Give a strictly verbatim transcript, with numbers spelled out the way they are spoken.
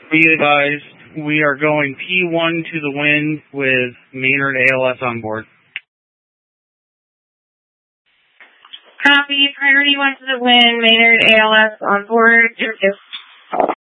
Be advised, we are going P one to the wind with Maynard A L S on board. Copy. Priority one to the wind, Maynard A L S on board. Zero two.